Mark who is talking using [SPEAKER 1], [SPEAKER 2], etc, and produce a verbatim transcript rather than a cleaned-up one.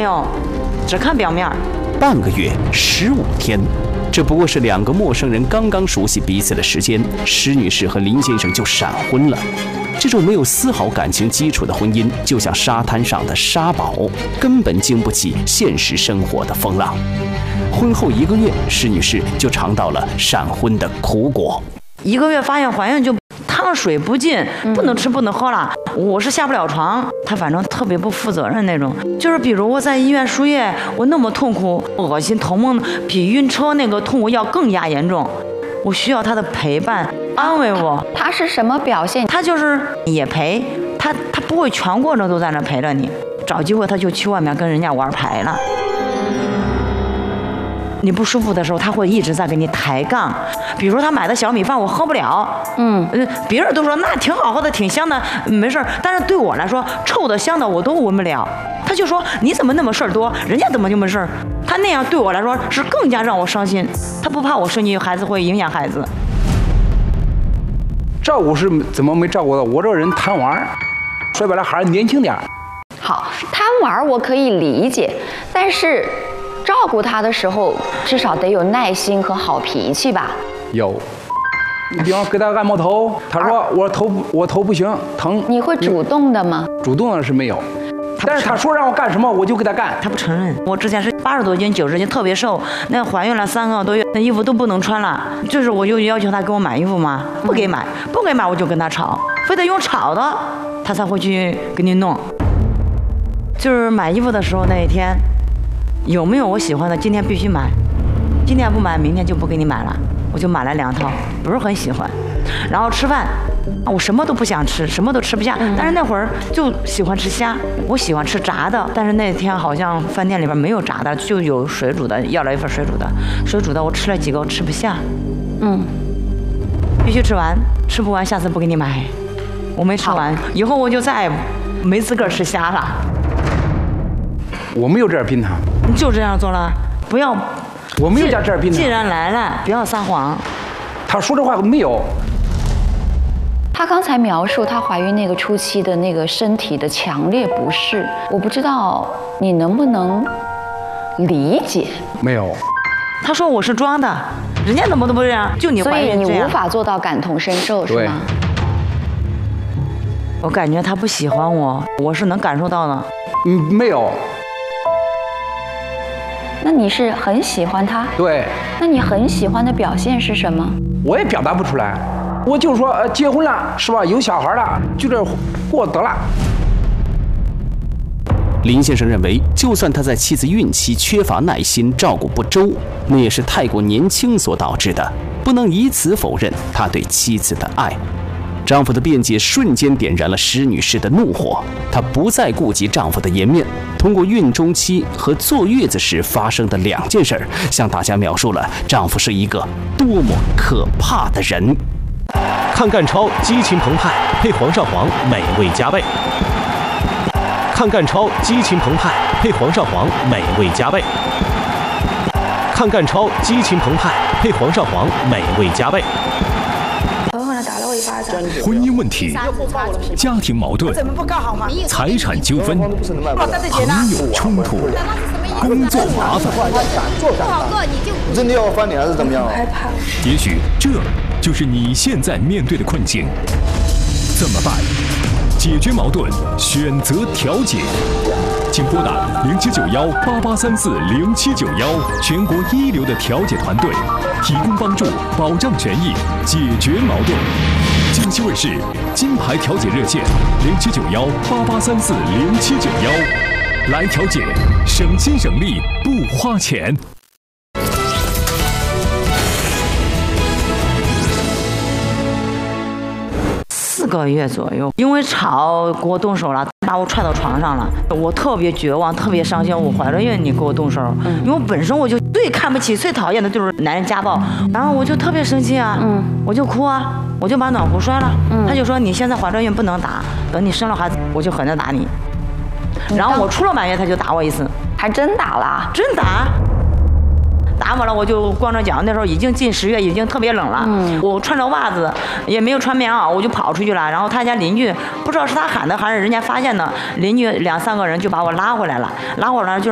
[SPEAKER 1] 没有，只看表面。
[SPEAKER 2] 半个月，十五天。这不过是两个陌生人刚刚熟悉彼此的时间，施女士和林先生就闪婚了。这种没有丝毫感情基础的婚姻，就像沙滩上的沙堡，根本经不起现实生活的风浪。婚后一个月，施女士就尝到了闪婚的苦果。
[SPEAKER 1] 一个月发现怀孕就汤水不进，不能吃不能喝了，我是下不了床。他反正特别不负责任那种，就是比如我在医院输液，我那么痛苦、恶心、头蒙，比晕车那个痛苦要更加严重。我需要他的陪伴，安慰我。
[SPEAKER 3] 他是什么表现？
[SPEAKER 1] 他就是也陪他，他不会全过程都在那陪着你，找机会他就去外面跟人家玩牌了。你不舒服的时候，他会一直在给你抬杠。比如他买的小米饭我喝不了，嗯，别人都说那挺好喝的，挺香的，没事。但是对我来说，臭的香的我都闻不了。他就说你怎么那么事儿多，人家怎么就没事儿？他那样对我来说是更加让我伤心。他不怕我生气孩子会影响孩子。
[SPEAKER 4] 照顾是怎么没照顾到？我这人贪玩，说白了还是年轻点。
[SPEAKER 3] 好，贪玩我可以理解，但是。照顾他的时候，至少得有耐心和好脾气吧？
[SPEAKER 4] 有，你比方给他按摩头，他说我头我头不行疼。
[SPEAKER 3] 你会主动的吗？
[SPEAKER 4] 主动的是没有，但是他说让我干什么我就给他干。
[SPEAKER 1] 他不承认。我之前是八十多斤、九十斤，特别瘦，那怀孕了三个多月，那衣服都不能穿了。就是我就要求他给我买衣服嘛，不给买，不给买我就跟他吵，非得用吵的，他才会去给你弄。就是买衣服的时候那一天。有没有我喜欢的？今天必须买，今天不买，明天就不给你买了。我就买了两套，不是很喜欢。然后吃饭，我什么都不想吃，什么都吃不下。但是那会儿就喜欢吃虾，我喜欢吃炸的。但是那天好像饭店里边没有炸的，就有水煮的，要了一份水煮的。水煮的我吃了几个，我吃不下。嗯，必须吃完，吃不完下次不给你买。我没吃完，以后我就再也没资格吃虾了。
[SPEAKER 4] 我没有这样pin他，
[SPEAKER 1] 你就这样做了，不要。
[SPEAKER 4] 我没有加这样pin他。
[SPEAKER 1] 既然来了，不要撒谎。
[SPEAKER 4] 他说这话没有。
[SPEAKER 3] 他刚才描述她怀孕那个初期的那个身体的强烈不适，我不知道你能不能理解？
[SPEAKER 4] 没有。
[SPEAKER 1] 他说我是装的，人家怎么都不这样，就你怀孕这样。
[SPEAKER 3] 所以你无法做到感同身受，是吗？
[SPEAKER 1] 我感觉他不喜欢我，我是能感受到的。
[SPEAKER 4] 嗯，没有。
[SPEAKER 3] 那你是很喜欢他？
[SPEAKER 4] 对。
[SPEAKER 3] 那你很喜欢的表现是什么？
[SPEAKER 4] 我也表达不出来，我就说呃结婚了是吧？有小孩了，就这过得了。
[SPEAKER 2] 林先生认为，就算他在妻子孕期缺乏耐心、照顾不周，那也是太过年轻所导致的，不能以此否认他对妻子的爱。丈夫的辩解瞬间点燃了施女士的怒火，她不再顾及丈夫的颜面，通过孕中期和坐月子时发生的两件事，向大家描述了丈夫是一个多么可怕的人。
[SPEAKER 5] 看干超激情澎湃，配黄上黄，美味加倍。看干超激情澎湃，配黄上黄，美味加倍。看干超激情澎湃，配黄上黄，美味加倍。
[SPEAKER 6] 婚姻问题、家庭矛盾、财产纠纷、朋友冲突、工作麻烦，
[SPEAKER 7] 真的要翻脸还是怎么样？
[SPEAKER 6] 也许这就是你现在面对的困境。怎么办？解决矛盾，选择调解。请拨打零七九幺八八三四零七九幺，全国一流的调解团队，提供帮助，保障权益，解决矛盾。京西卫视金牌调解热线零七九幺八八三四零七九幺，来调解，省心省力不花钱。
[SPEAKER 1] 四个月左右，因为吵给我动手了，把我踹到床上了，我特别绝望，特别伤心。我怀着孕，你给我动手，因为我本身我就最看不起、最讨厌的就是男人家暴，然后我就特别生气啊，嗯，我就哭啊，我就把暖壶摔了，嗯，他就说你现在怀着孕不能打，等你生了孩子我就狠着打你。然后我出了满月他就打我一次，
[SPEAKER 3] 还真打了，
[SPEAKER 1] 真打。打完了我就光着脚，那时候已经进十月，已经特别冷了。嗯，我穿着袜子，也没有穿棉袄，我就跑出去了。然后他家邻居不知道是他喊的还是人家发现的，邻居两三个人就把我拉回来了，拉回来就